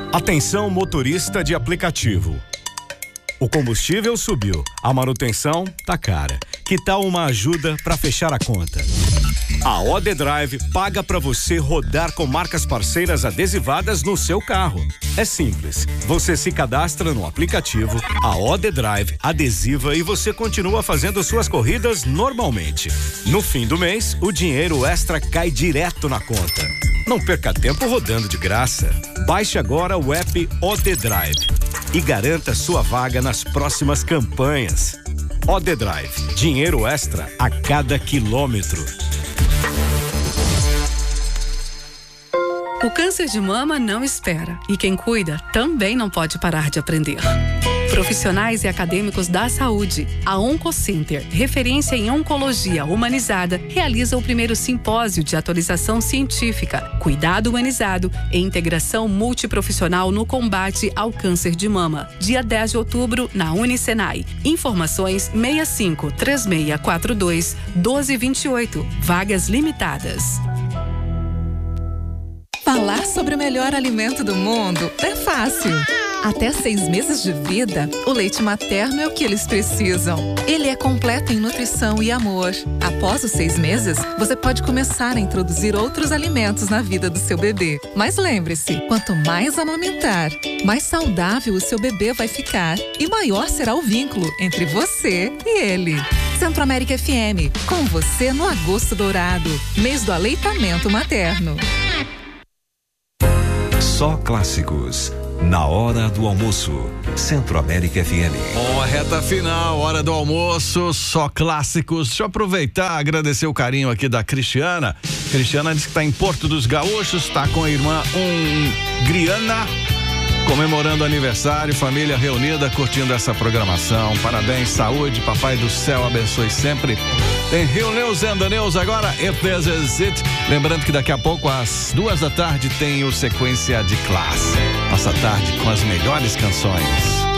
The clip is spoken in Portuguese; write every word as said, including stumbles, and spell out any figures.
Atenção, motorista de aplicativo. O combustível subiu, a manutenção tá cara. Que tal uma ajuda para fechar a conta? A O D Drive paga para você rodar com marcas parceiras adesivadas no seu carro. É simples, você se cadastra no aplicativo, a O D Drive adesiva e você continua fazendo suas corridas normalmente. No fim do mês, o dinheiro extra cai direto na conta. Não perca tempo rodando de graça. Baixe agora o app O D Drive e garanta sua vaga nas próximas campanhas. O D Drive, dinheiro extra a cada quilômetro. O câncer de mama não espera e quem cuida também não pode parar de aprender. Profissionais e acadêmicos da saúde, a Oncocenter, referência em oncologia humanizada, realiza o primeiro simpósio de atualização científica, cuidado humanizado e integração multiprofissional no combate ao câncer de mama. Dia dez de outubro, na Unicenai. Informações seis cinco, três seis quatro dois, um dois dois oito. Vagas limitadas. Falar sobre o melhor alimento do mundo é fácil. Até seis meses de vida, o leite materno é o que eles precisam. Ele é completo em nutrição e amor. Após os seis meses, você pode começar a introduzir outros alimentos na vida do seu bebê. Mas lembre-se, quanto mais amamentar, mais saudável o seu bebê vai ficar e maior será o vínculo entre você e ele. Centro-América F M, com você no Agosto Dourado, mês do aleitamento materno. Só clássicos. Na hora do almoço, Centro-América F M. Bom, a reta final, hora do almoço, só clássicos. Deixa eu aproveitar, agradecer o carinho aqui da Cristiana. Cristiana diz que está em Porto dos Gaúchos, está com a irmã Hungriana, comemorando aniversário, família reunida, curtindo essa programação. Parabéns, saúde, papai do céu abençoe sempre. Tem Rio News and the News agora, If This Is It. Lembrando que daqui a pouco, às duas da tarde, tem o Sequência de Classe. Nossa tarde com as melhores canções.